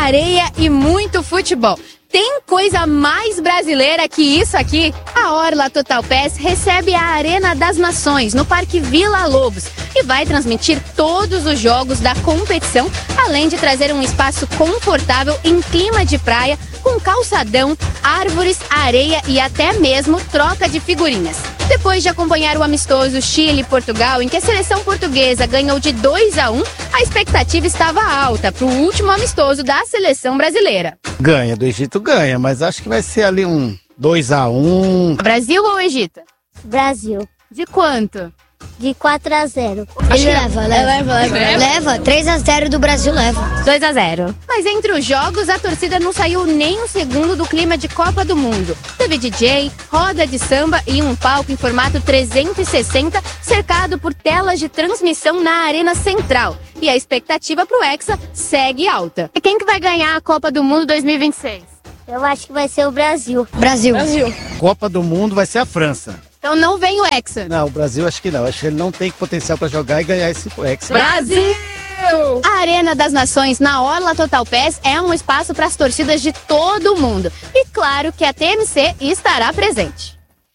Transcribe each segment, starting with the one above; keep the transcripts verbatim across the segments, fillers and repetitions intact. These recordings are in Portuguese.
areia e muito futebol. Tem coisa mais brasileira que isso aqui? A Orla Total Pass recebe a Arena das Nações, no Parque Vila Lobos, e vai transmitir todos os jogos da competição, além de trazer um espaço confortável em clima de praia, com calçadão, árvores, areia e até mesmo troca de figurinhas. Depois de acompanhar o amistoso Chile-Portugal, em que a seleção portuguesa ganhou de dois a um, a expectativa estava alta para o último amistoso da seleção brasileira. Ganha, do Egito ganha, mas acho que vai ser ali um dois a um. Brasil ou Egito? Brasil. De quanto? De quatro a zero. Ele leva, leva, leva, leva. Leva, três a zero do Brasil leva. dois a zero. Mas entre os jogos, a torcida não saiu nem um segundo do clima de Copa do Mundo. Teve D J, roda de samba e um palco em formato trezentos e sessenta, cercado por telas de transmissão na Arena Central. E a expectativa pro Hexa segue alta. E quem que vai ganhar a Copa do Mundo dois mil e vinte e seis? Eu acho que vai ser o Brasil. Brasil. Brasil. Copa do Mundo vai ser a França. Então não vem o Hexa. Não, o Brasil acho que não. Acho que ele não tem potencial para jogar e ganhar esse Hexa. Brasil! A Arena das Nações na Orla Total Pass é um espaço para as torcidas de todo o mundo. E claro que a T M C estará presente.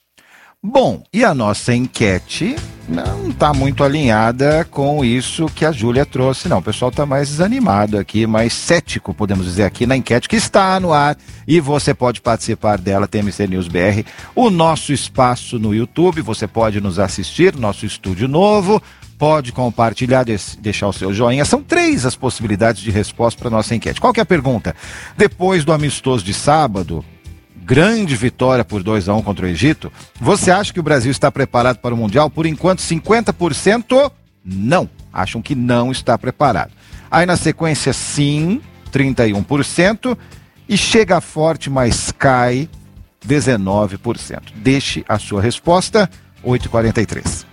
Bom, e a nossa enquete não está muito alinhada com isso que a Júlia trouxe, não. O pessoal está mais desanimado aqui, mais cético, podemos dizer, aqui na enquete que está no ar e você pode participar dela, T M C News B R, o nosso espaço no YouTube, você pode nos assistir, nosso estúdio novo, pode compartilhar, deixar o seu joinha. São três as possibilidades de resposta para a nossa enquete. Qual que é a pergunta? Depois do amistoso de sábado, grande vitória por dois a um contra o Egito, você acha que o Brasil está preparado para o Mundial? Por enquanto, cinquenta por cento não. Acham que não está preparado. Aí na sequência, sim, trinta e um por cento. E chega forte, mas cai, dezenove por cento. Deixe a sua resposta, oito e quarenta e três.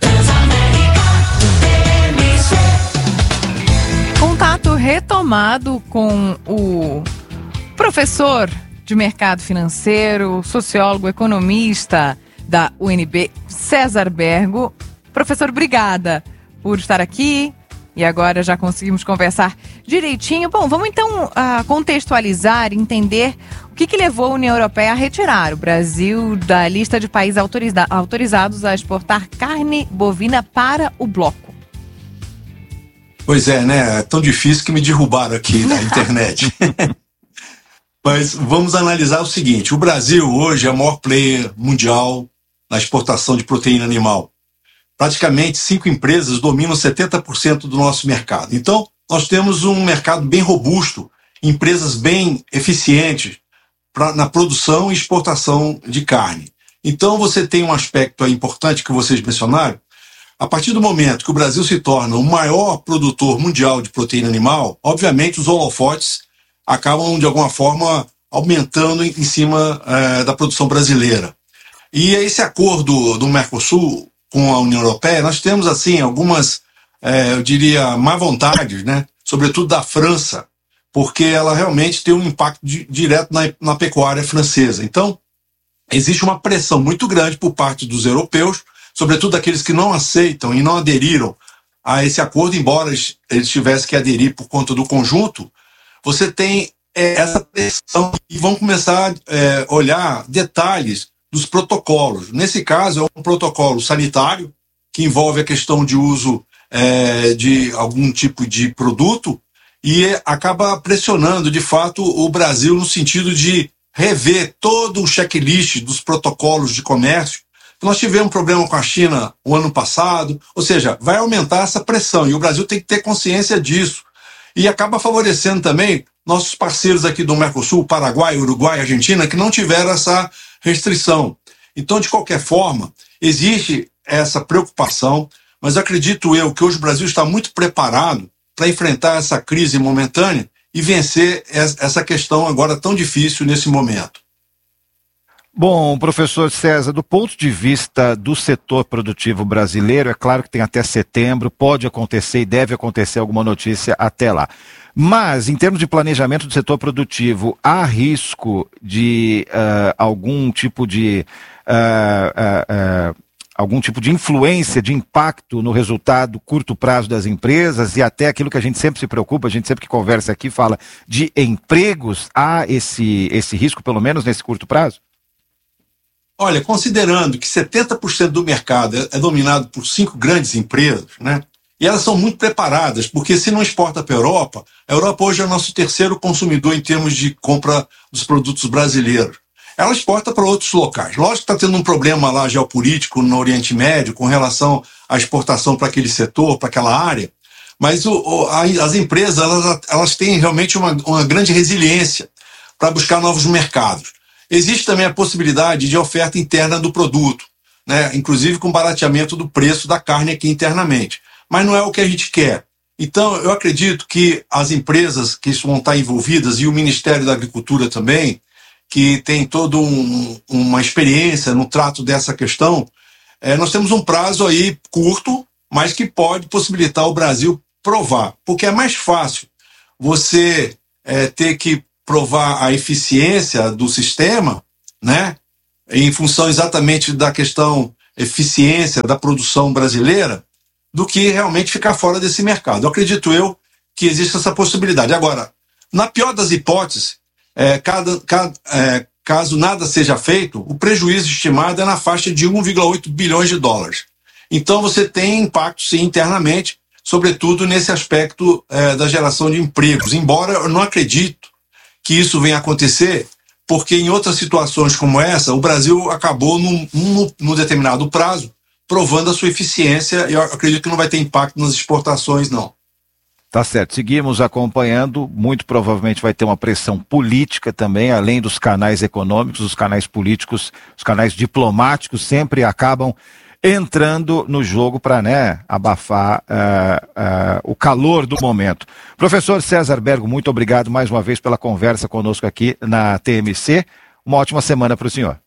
Contato retomado com o professor de mercado financeiro, sociólogo, economista da U N B, César Bergo. Professor, obrigada por estar aqui e agora já conseguimos conversar direitinho. Bom, vamos então uh, contextualizar, entender o que, que levou a União Europeia a retirar o Brasil da lista de países autoriza- autorizados a exportar carne bovina para o bloco. Pois é, né? É tão difícil que me derrubaram aqui na internet. Mas vamos analisar o seguinte, o Brasil hoje é o maior player mundial na exportação de proteína animal. Praticamente cinco empresas dominam setenta por cento do nosso mercado. Então, nós temos um mercado bem robusto, empresas bem eficientes pra, na produção e exportação de carne. Então, você tem um aspecto aí importante que vocês mencionaram. A partir do momento que o Brasil se torna o maior produtor mundial de proteína animal, obviamente os holofotes acabam, de alguma forma, aumentando em cima é, da produção brasileira. E esse acordo do Mercosul com a União Europeia, nós temos, assim, algumas, é, eu diria, má vontades, né? Sobretudo da França, porque ela realmente tem um impacto di- direto na, na pecuária francesa. Então, existe uma pressão muito grande por parte dos europeus, sobretudo daqueles que não aceitam e não aderiram a esse acordo, embora eles, eles tivessem que aderir por conta do conjunto. Você tem é, essa pressão e vão começar a é, olhar detalhes dos protocolos. Nesse caso, é um protocolo sanitário, que envolve a questão de uso é, de algum tipo de produto e acaba pressionando, de fato, o Brasil no sentido de rever todo o checklist dos protocolos de comércio. Nós tivemos um problema com a China o ano passado, ou seja, vai aumentar essa pressão e o Brasil tem que ter consciência disso. E acaba favorecendo também nossos parceiros aqui do Mercosul, Paraguai, Uruguai, Argentina, que não tiveram essa restrição. Então, de qualquer forma, existe essa preocupação, mas acredito eu que hoje o Brasil está muito preparado para enfrentar essa crise momentânea e vencer essa questão agora tão difícil nesse momento. Bom, professor César, do ponto de vista do setor produtivo brasileiro, é claro que tem até setembro, pode acontecer e deve acontecer alguma notícia até lá. Mas, em termos de planejamento do setor produtivo, há risco de uh, algum tipo de uh, uh, uh, algum tipo de influência, de impacto no resultado curto prazo das empresas e até aquilo que a gente sempre se preocupa, a gente sempre que conversa aqui fala de empregos, há esse, esse risco, pelo menos nesse curto prazo? Olha, considerando que setenta por cento do mercado é, é dominado por cinco grandes empresas, né? E elas são muito preparadas, porque se não exporta para a Europa, a Europa hoje é o nosso terceiro consumidor em termos de compra dos produtos brasileiros. Ela exporta para outros locais. Lógico que está tendo um problema lá geopolítico no Oriente Médio com relação à exportação para aquele setor, para aquela área, mas o, o, a, as empresas elas, elas têm realmente uma, uma grande resiliência para buscar novos mercados. Existe também a possibilidade de oferta interna do produto, né? Inclusive com barateamento do preço da carne aqui internamente. Mas não é o que a gente quer. Então, eu acredito que as empresas que vão estar envolvidas e o Ministério da Agricultura também, que tem toda um, uma experiência no trato dessa questão, é, nós temos um prazo aí curto, mas que pode possibilitar o Brasil provar. Porque é mais fácil você é, ter que provar a eficiência do sistema, né, em função exatamente da questão eficiência da produção brasileira, do que realmente ficar fora desse mercado. Eu acredito eu que existe essa possibilidade. Agora, na pior das hipóteses, é, cada, cada, é, caso nada seja feito, o prejuízo estimado é na faixa de um vírgula oito bilhões de dólares. Então você tem impacto, sim, internamente, sobretudo nesse aspecto é, da geração de empregos. Embora eu não acredito que isso venha a acontecer, porque em outras situações como essa, o Brasil acabou num, num, num determinado prazo provando a sua eficiência, e eu acredito que não vai ter impacto nas exportações, não. Tá certo, seguimos acompanhando, muito provavelmente vai ter uma pressão política também, além dos canais econômicos, os canais políticos, os canais diplomáticos sempre acabam entrando no jogo para, né, abafar uh, uh, o calor do momento. Professor César Bergo, muito obrigado mais uma vez pela conversa conosco aqui na T M C, uma ótima semana para o senhor.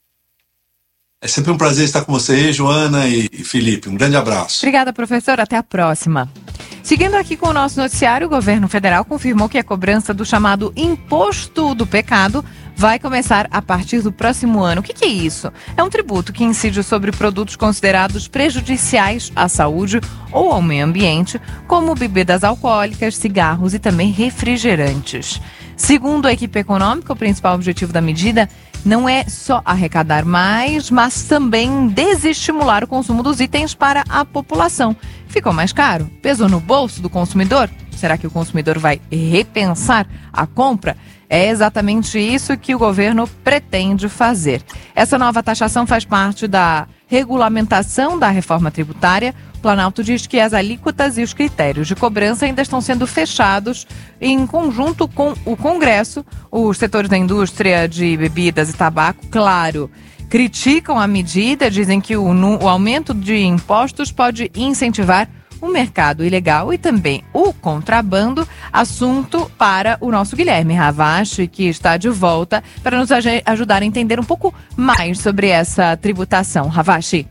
É sempre um prazer estar com você, Joana e Felipe. Um grande abraço. Obrigada, professor. Até a próxima. Seguindo aqui com o nosso noticiário, o governo federal confirmou que a cobrança do chamado Imposto do Pecado vai começar a partir do próximo ano. O que, que é isso? É um tributo que incide sobre produtos considerados prejudiciais à saúde ou ao meio ambiente, como bebidas alcoólicas, cigarros e também refrigerantes. Segundo a equipe econômica, o principal objetivo da medida não é só arrecadar mais, mas também desestimular o consumo dos itens para a população. Ficou mais caro? Pesou no bolso do consumidor? Será que o consumidor vai repensar a compra? É exatamente isso que o governo pretende fazer. Essa nova taxação faz parte da regulamentação da reforma tributária. O Planalto diz que as alíquotas e os critérios de cobrança ainda estão sendo fechados em conjunto com o Congresso. Os setores da indústria de bebidas e tabaco, claro, criticam a medida, dizem que o, o aumento de impostos pode incentivar o mercado ilegal e também o contrabando, assunto para o nosso Guilherme Ravache, que está de volta para nos ajudar a entender um pouco mais sobre essa tributação. Ravache.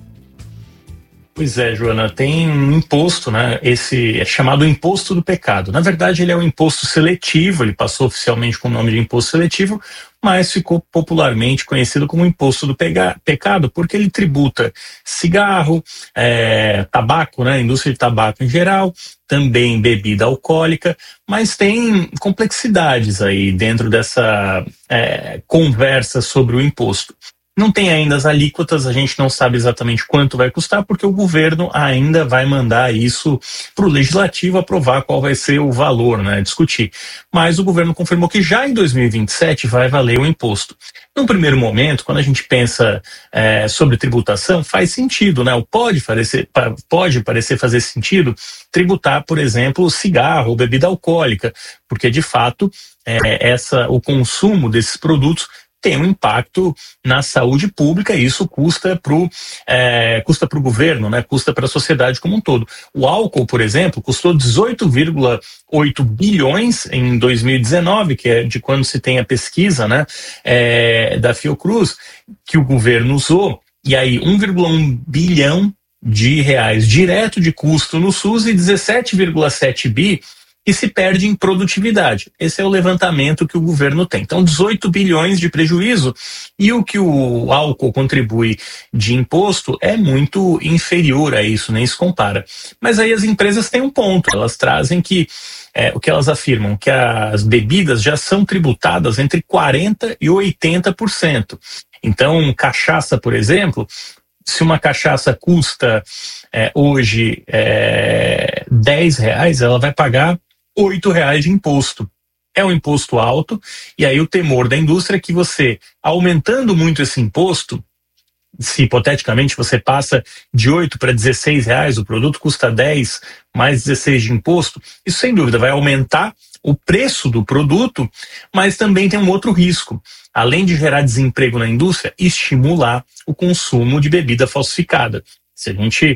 Pois é, Joana, tem um imposto, né? Esse é chamado Imposto do Pecado. Na verdade, ele é um imposto seletivo, ele passou oficialmente com o nome de imposto seletivo, mas ficou popularmente conhecido como Imposto do Pega- Pecado, porque ele tributa cigarro, é, tabaco, né? Indústria de tabaco em geral, também bebida alcoólica, mas tem complexidades aí dentro dessa é, conversa sobre o imposto. Não tem ainda as alíquotas, a gente não sabe exatamente quanto vai custar, porque o governo ainda vai mandar isso para o legislativo aprovar qual vai ser o valor, né, discutir. Mas o governo confirmou que já em dois mil e vinte e sete vai valer o imposto. Num primeiro momento, quando a gente pensa é, sobre tributação, faz sentido, né? Pode parecer, pode parecer fazer sentido tributar, por exemplo, cigarro ou bebida alcoólica, porque de fato é, essa, o consumo desses produtos tem um impacto na saúde pública e isso custa para o é, custa para o governo, né? Custa para a sociedade como um todo. O álcool, por exemplo, custou dezoito vírgula oito bilhões em dois mil e dezenove, que é de quando se tem a pesquisa, né, é, da Fiocruz, que o governo usou, e aí um vírgula um bilhão de reais direto de custo no SUS e dezessete vírgula sete bi e se perde em produtividade. Esse é o levantamento que o governo tem. Então, dezoito bilhões de prejuízo, e o que o álcool contribui de imposto é muito inferior a isso, nem se compara. Mas aí as empresas têm um ponto, elas trazem que, é, o que elas afirmam, que as bebidas já são tributadas entre quarenta por cento e oitenta por cento. Então, cachaça, por exemplo, se uma cachaça custa é, hoje é, dez reais, ela vai pagar oito reais de imposto. É um imposto alto, e aí o temor da indústria é que você, aumentando muito esse imposto, se hipoteticamente você passa de oito para dezesseis reais, o produto custa dez mais dezesseis de imposto, isso sem dúvida vai aumentar o preço do produto, mas também tem um outro risco. Além de gerar desemprego na indústria, estimular o consumo de bebida falsificada. Se a gente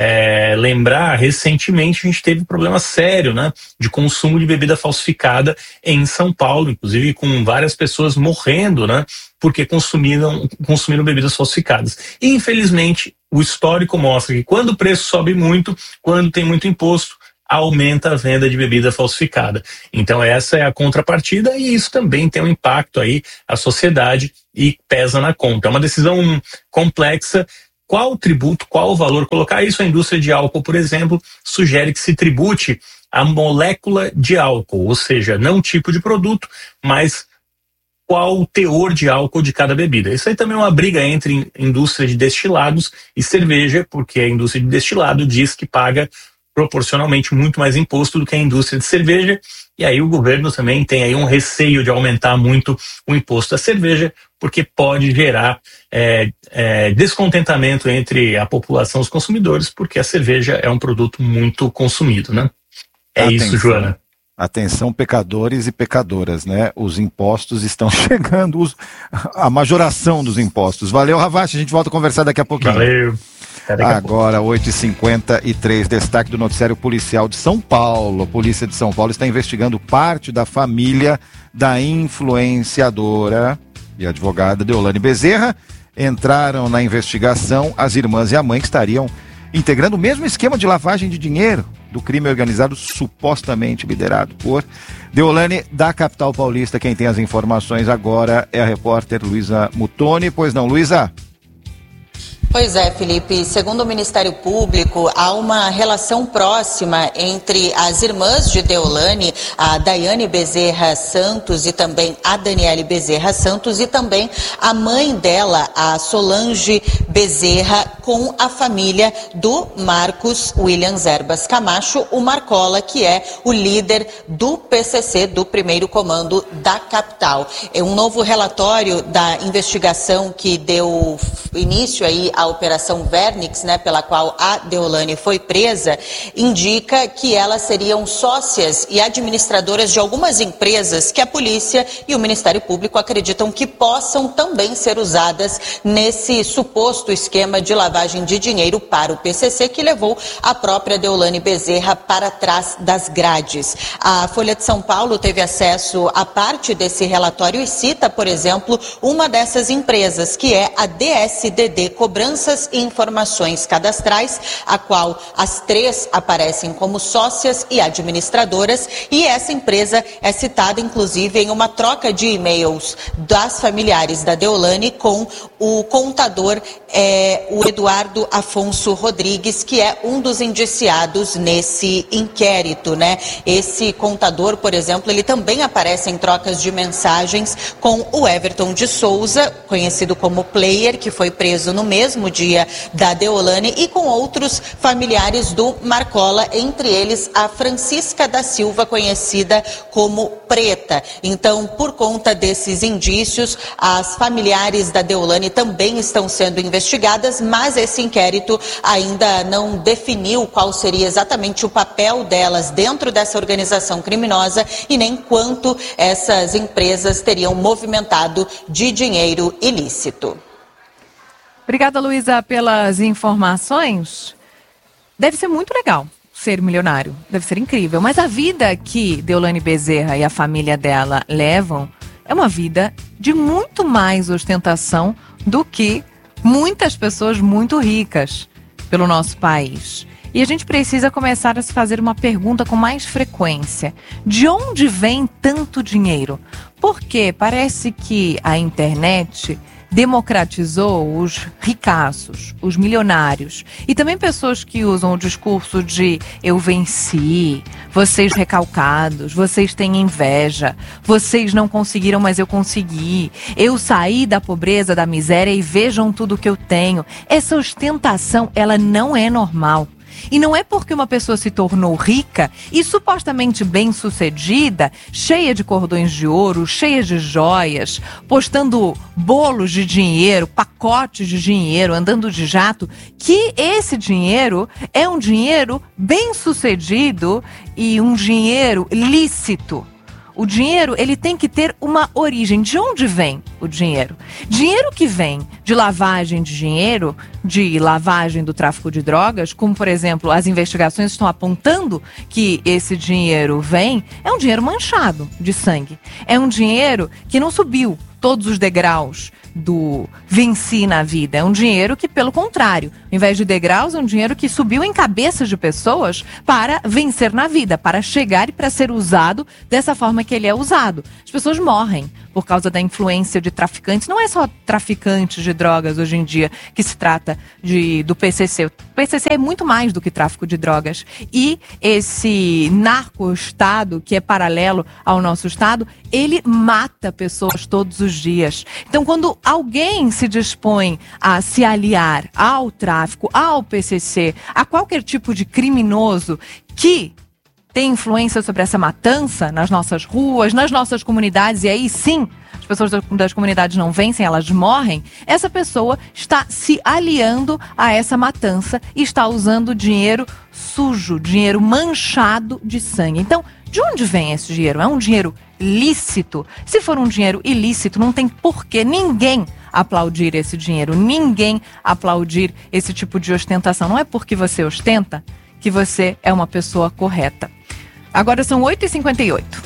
é, lembrar, recentemente a gente teve um problema sério, né, de consumo de bebida falsificada em São Paulo, inclusive com várias pessoas morrendo, né, porque consumiram, consumiram bebidas falsificadas. E, infelizmente, o histórico mostra que quando o preço sobe muito, quando tem muito imposto, aumenta a venda de bebida falsificada. Então essa é a contrapartida, e isso também tem um impacto aí à sociedade e pesa na conta. É uma decisão complexa. Qual tributo, qual valor colocar isso? A indústria de álcool, por exemplo, sugere que se tribute a molécula de álcool, ou seja, não o tipo de produto, mas qual o teor de álcool de cada bebida. Isso aí também é uma briga entre indústria de destilados e cerveja, porque a indústria de destilado diz que paga proporcionalmente muito mais imposto do que a indústria de cerveja, e aí o governo também tem aí um receio de aumentar muito o imposto da cerveja, porque pode gerar é, é, descontentamento entre a população e os consumidores, porque a cerveja é um produto muito consumido, né? É Atenção. Isso, Joana. Atenção, pecadores e pecadoras, né? Os impostos estão chegando, os, a majoração dos impostos. Valeu, Ravache, a gente volta a conversar daqui a pouquinho. Valeu. Agora, oito e cinquenta e três, destaque do noticiário policial de São Paulo. A Polícia de São Paulo está investigando parte da família da influenciadora e advogada Deolane Bezerra. Entraram na investigação as irmãs e a mãe, que estariam integrando o mesmo esquema de lavagem de dinheiro do crime organizado supostamente liderado por Deolane, da capital paulista. Quem tem as informações agora é a repórter Luísa Mutoni. Pois não, Luísa? Pois é, Felipe. Segundo o Ministério Público, há uma relação próxima entre as irmãs de Deolane, a Daiane Bezerra Santos e também a Daniele Bezerra Santos, e também a mãe dela, a Solange Bezerra, com a família do Marcos William Zerbas Camacho, o Marcola, que é o líder do P C C, do primeiro comando da capital. É um novo relatório da investigação que deu início aí a Operação Vernix, né, pela qual a Deolane foi presa, indica que elas seriam sócias e administradoras de algumas empresas que a polícia e o Ministério Público acreditam que possam também ser usadas nesse suposto esquema de lavagem de dinheiro para o P C C, que levou a própria Deolane Bezerra para trás das grades. A Folha de São Paulo teve acesso a parte desse relatório e cita, por exemplo, uma dessas empresas, que é a D S D D Cobranças e Informações Cadastrais, a qual as três aparecem como sócias e administradoras, e essa empresa é citada inclusive em uma troca de e-mails das familiares da Deolane com o contador, é, o Eduardo Afonso Rodrigues, que é um dos indiciados nesse inquérito, né? Esse contador, por exemplo, ele também aparece em trocas de mensagens com o Everton de Souza, conhecido como Player, que foi preso no mesmo dia da Deolane, e com outros familiares do Marcola, entre eles a Francisca da Silva, conhecida como Preta. Então, por conta desses indícios, as familiares da Deolane também estão sendo investigadas, mas esse inquérito ainda não definiu qual seria exatamente o papel delas dentro dessa organização criminosa e nem quanto essas empresas teriam movimentado de dinheiro ilícito. Obrigada, Luísa, pelas informações. Deve ser muito legal ser milionário, deve ser incrível, mas a vida que Deolane Bezerra e a família dela levam é uma vida de muito mais ostentação do que muitas pessoas muito ricas pelo nosso país. E a gente precisa começar a se fazer uma pergunta com mais frequência. De onde vem tanto dinheiro? Porque parece que a internet democratizou os ricaços, os milionários. E também pessoas que usam o discurso de eu venci, vocês recalcados, vocês têm inveja, vocês não conseguiram, mas eu consegui. Eu saí da pobreza, da miséria e vejam tudo que eu tenho. Essa ostentação, ela não é normal. E não é porque uma pessoa se tornou rica e supostamente bem-sucedida, cheia de cordões de ouro, cheia de joias, postando bolos de dinheiro, pacotes de dinheiro, andando de jato, que esse dinheiro é um dinheiro bem-sucedido e um dinheiro lícito. O dinheiro, ele tem que ter uma origem. De onde vem o dinheiro? Dinheiro que vem de lavagem de dinheiro, de lavagem do tráfico de drogas, como, por exemplo, as investigações estão apontando que esse dinheiro vem, é um dinheiro manchado de sangue. É um dinheiro que não subiu todos os degraus do venci na vida. É um dinheiro que, pelo contrário, ao invés de degraus, é um dinheiro que subiu em cabeças de pessoas para vencer na vida, para chegar e para ser usado dessa forma que ele é usado. As pessoas morrem por causa da influência de traficantes. Não é só traficantes de drogas hoje em dia que se trata de, do P C C. O P C C é muito mais do que tráfico de drogas. E esse narco-estado, que é paralelo ao nosso estado, ele mata pessoas todos os dias. Então, quando alguém se dispõe a se aliar ao tráfico, ao P C C, a qualquer tipo de criminoso que tem influência sobre essa matança nas nossas ruas, nas nossas comunidades, e aí sim, as pessoas das comunidades não vencem, elas morrem, essa pessoa está se aliando a essa matança e está usando dinheiro sujo, dinheiro manchado de sangue. Então, de onde vem esse dinheiro? É um dinheiro lícito? Se for um dinheiro ilícito, não tem porquê ninguém aplaudir esse dinheiro, ninguém aplaudir esse tipo de ostentação. Não é porque você ostenta que você é uma pessoa correta. Agora são oito e cinquenta e oito.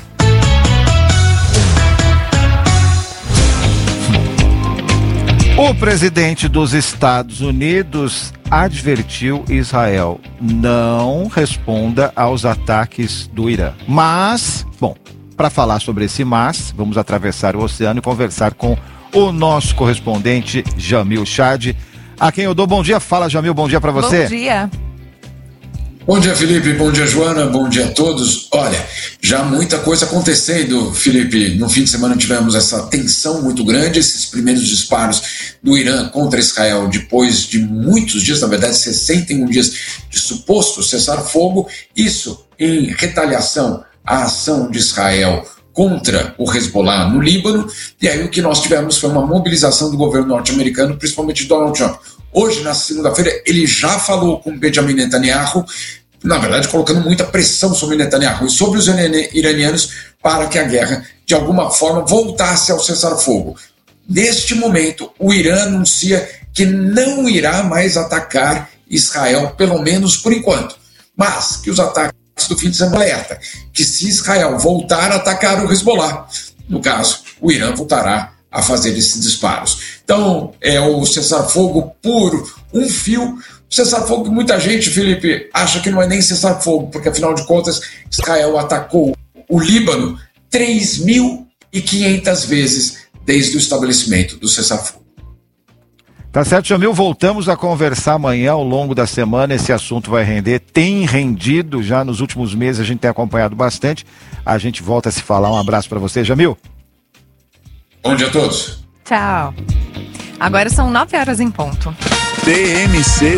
O presidente dos Estados Unidos advertiu Israel: não responda aos ataques do Irã. Mas, bom, para falar sobre esse mas, vamos atravessar o oceano e conversar com o nosso correspondente Jamil Chad, a quem eu dou bom dia. Fala, Jamil, bom dia para você. Bom dia. Bom dia, Felipe, bom dia, Joana, bom dia a todos. Olha, já muita coisa acontecendo, Felipe. No fim de semana tivemos essa tensão muito grande, esses primeiros disparos do Irã contra Israel, depois de muitos dias, na verdade sessenta e um dias de suposto cessar-fogo, isso em retaliação à ação de Israel contra o Hezbollah no Líbano, e aí o que nós tivemos foi uma mobilização do governo norte-americano, principalmente de Donald Trump. Hoje, na segunda-feira, ele já falou com Benjamin Netanyahu, na verdade colocando muita pressão sobre Netanyahu e sobre os iranianos para que a guerra, de alguma forma, voltasse ao cessar-fogo. Neste momento, o Irã anuncia que não irá mais atacar Israel, pelo menos por enquanto, mas que os ataques do fim de semana alerta, que se Israel voltar a atacar o Hezbollah, no caso, o Irã voltará a fazer esses disparos. Então, é o cessar-fogo por um fio, cessar-fogo que muita gente, Felipe, acha que não é nem cessar-fogo, porque afinal de contas, Israel atacou o Líbano três mil e quinhentas vezes desde o estabelecimento do cessar-fogo. Tá certo, Jamil, voltamos a conversar amanhã ao longo da semana, esse assunto vai render, tem rendido já nos últimos meses, a gente tem acompanhado bastante, a gente volta a se falar, um abraço para você, Jamil. Bom dia a todos. Tchau. Agora são nove horas em ponto. T M C